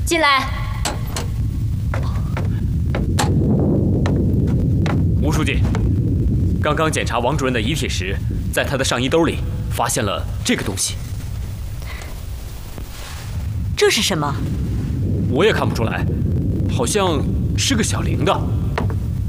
进来。 吴书记，刚刚检查王主任的遗体时，在他的上衣兜里发现了这个东西。 这是什么？ 我也看不出来，好像是个小铃铛。